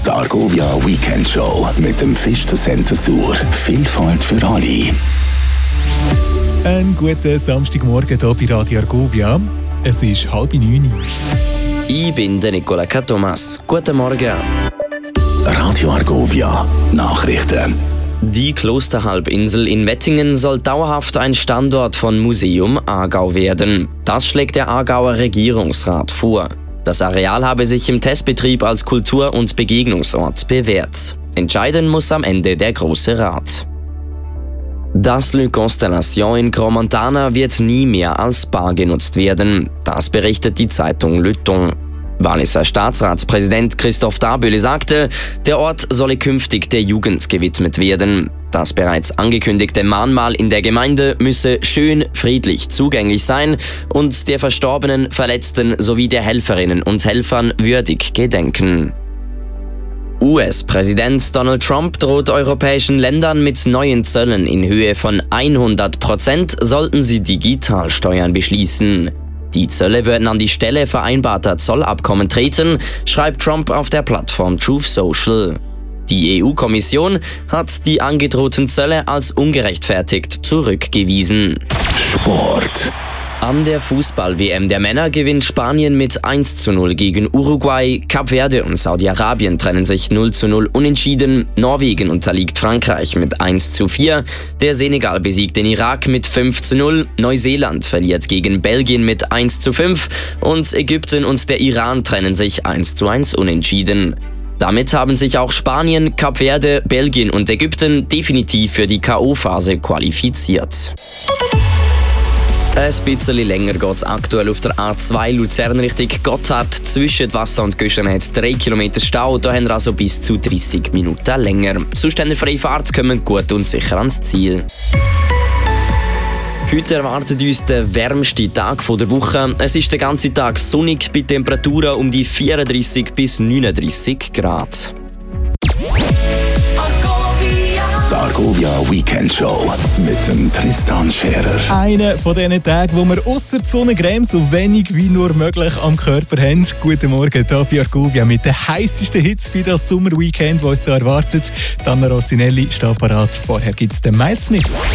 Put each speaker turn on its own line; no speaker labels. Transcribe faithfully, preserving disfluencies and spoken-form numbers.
Die Argovia Weekend Show mit dem Fischcenter Sur. Vielfalt für alle.
Einen guten Samstagmorgen hier bei Radio Argovia. Es ist halb neun.
Ich bin der Nicola Thomas. Guten Morgen.
Radio Argovia Nachrichten.
Die Klosterhalbinsel in Wettingen soll dauerhaft ein Standort von Museum Aargau werden. Das schlägt der Aargauer Regierungsrat vor. Das Areal habe sich im Testbetrieb als Kultur- und Begegnungsort bewährt. Entscheiden muss am Ende der Große Rat. Das Le Constellation in Crans-Montana wird nie mehr als Bar genutzt werden. Das berichtet die Zeitung Le Temps. Walliser Staatsratspräsident Christoph Daböle sagte, der Ort solle künftig der Jugend gewidmet werden. Das bereits angekündigte Mahnmal in der Gemeinde müsse schön, friedlich zugänglich sein und der Verstorbenen, Verletzten sowie der Helferinnen und Helfern würdig gedenken. U S-Präsident Donald Trump droht europäischen Ländern mit neuen Zöllen in Höhe von hundert Prozent, sollten sie Digitalsteuern beschließen. Die Zölle würden an die Stelle vereinbarter Zollabkommen treten, schreibt Trump auf der Plattform Truth Social. Die E U-Kommission hat die angedrohten Zölle als ungerechtfertigt zurückgewiesen.
Sport.
An der Fußball-W M der Männer gewinnt Spanien mit eins zu null gegen Uruguay, Kap Verde und Saudi-Arabien trennen sich null zu null unentschieden, Norwegen unterliegt Frankreich mit eins zu vier, der Senegal besiegt den Irak mit fünf zu null, Neuseeland verliert gegen Belgien mit eins zu fünf und Ägypten und der Iran trennen sich eins zu eins unentschieden. Damit haben sich auch Spanien, Kap Verde, Belgien und Ägypten definitiv für die K O-Phase qualifiziert. Ein bisschen länger geht es aktuell auf der A zwei Luzern Richtung Gotthard. Zwischen Wasser und Göschen hat es drei Kilometer Stau. Da haben wir also bis zu dreissig Minuten länger. Sonst haben wir freie Fahrt, kommen gut und sicher ans Ziel. Heute erwartet uns der wärmste Tag der Woche. Es ist den ganzen Tag sonnig bei Temperaturen um die vierunddreissig bis neununddreissig Grad.
Die Argovia Weekend Show mit dem Tristan Scherer.
Einer von diesen Tagen, wo wir ausser die Sonnencreme so wenig wie nur möglich am Körper haben. Guten Morgen hier bei Argovia mit den heißesten Hits für das Sommerweekend, das uns hier erwartet. Anna Rossinelli steht parat. Vorher gibt es den Miles Smith.